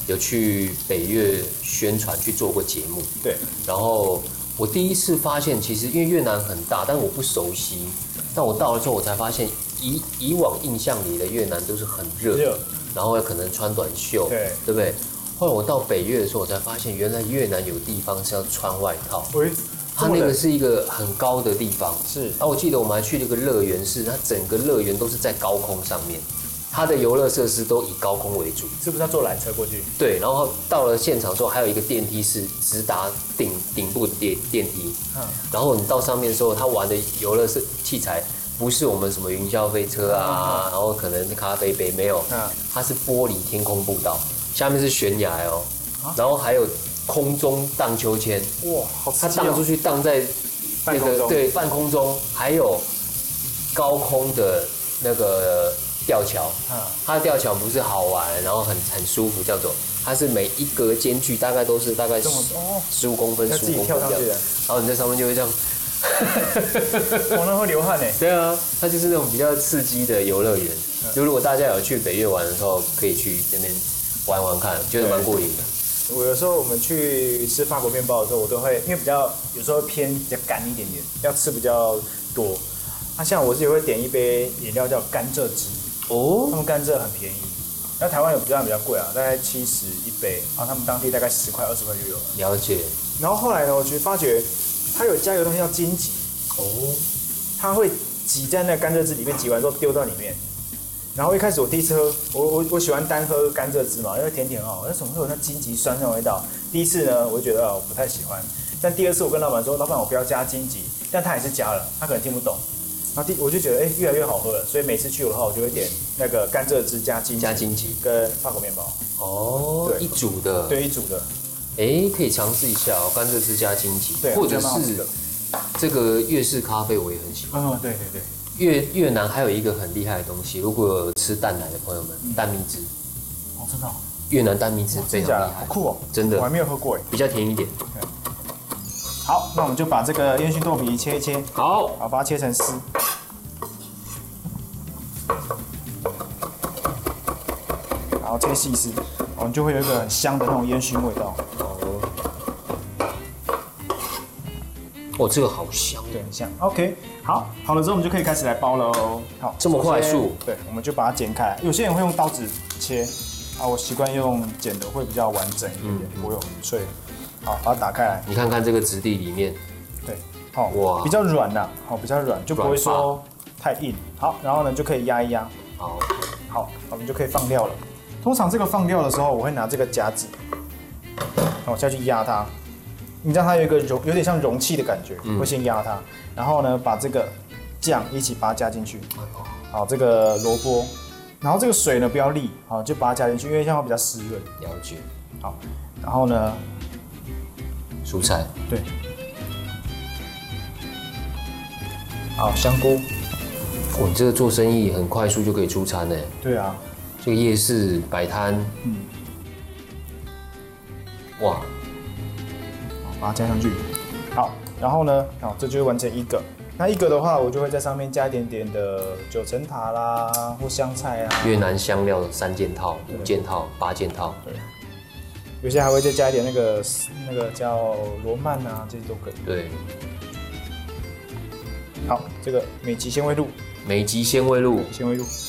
有去北越宣传去做过节目。 对。 然后我第一次发现，其实因为越南很大，但我不熟悉。但我到了之后，我才发现以往印象里的越南都是很热，然后可能穿短袖，对不对？后来我到北越的时候，我才发现原来越南有地方是要穿外套。它那个是一个很高的地方， 是。 我记得我们还去了一个乐园，是它整个乐园都是在高空上面，它的游乐设施都以高空为主。 是不是要坐缆车过去？ 对，然后到了现场之后，还有一个电梯是直达顶部的电梯。然后你到上面的时候，他玩的游乐器材不是我们什么云霄飞车啊，然后可能咖啡杯没有，它是玻璃天空步道，下面是悬崖哦，然后还有空中荡秋千。 哇，好刺激哦！ 它荡出去荡在那个对半空中，还有高空的那个吊桥。它的吊桥不是好玩，然后很舒服，叫做它是每一格间距大概都是大概15公分，15公分这样，然后你在上面就会这样。 我那会流汗哎。 对啊，它就是那种比较刺激的游乐园。就如果大家有去北越玩的时候，可以去那边玩玩看，觉得蛮过瘾的。 我有时候我们去吃法国面包的时候，我都会因为有时候偏比较干一点点，要吃比较多。像我自己会点一杯饮料叫甘蔗汁哦，他们甘蔗很便宜，那台湾有比较贵啊，大概70一杯，然后他们当地大概10块20块就有了。 了解。然后后来呢，我发觉它有加一个东西叫荆棘哦，它会挤在那个甘蔗汁里面，挤完之后丢到里面。然后一开始我第一次喝，我喜欢单喝甘蔗汁嘛，因为甜甜哦，那怎么会有那荆棘酸那种味道？第一次呢，我就觉得我不太喜欢。但第二次我跟老板说，老板我不要加荆棘，但他还是加了，他可能听不懂。然后我就觉得越来越好喝了，所以每次去的话，我就会点那个甘蔗汁加荆棘跟法国面包。 哦，一组的。 对，一组的。 可以尝试一下甘蔗汁加荆棘，或者是这个越式咖啡，我也很喜欢。 对。 越南还有一个很厉害的东西，如果有吃蛋奶的朋友们，蛋蜜汁。 哦，真的。 越南蛋蜜汁非常厉害， 好酷哦！ 真的， 我还没有喝过哎， 比较甜一点。 好，那我们就把这个烟熏豆皮切一切， 好， 把它切成丝，然后切细丝，我们就会有一个很香的那种烟熏味道。 这个好香， 对，很香。OK， 好了之后我们就可以开始来包了哦。好， 这么快速？ 对，我们就把它剪开。有些人会用刀子切，我习惯用剪的，会比较完整一点，不会很脆。好，把它打开来。 你看看这个质地里面， 对，哇，比较软呐，比较软，就不会说太硬。好，然后呢就可以压一压。好，我们就可以放料了。通常这个放料的时候，我会拿这个夹子，下去压它。你让它有一个有点像容器的感觉，会先压它，然后呢把这个酱一起把它加进去。好，这个萝卜，然后这个水呢不要沥，好就把它加进去，因为这样会比较湿润。 了解。 好，然后呢， 蔬菜。 对。好，香菇。 你这个做生意很快速就可以出餐呢。 对啊。 这个夜市摆摊，哇。 把它加上去，好，然后呢，这就会完成一个。那一个的话，我就会在上面加一点点的9层塔啦，或香菜啊。 越南香料3件套、5件套、8件套。 对。有些还会再加一点那个叫罗曼啊，这些都可以。 对。 好，这个美极鲜味露。 美极鲜味露。 鲜味露。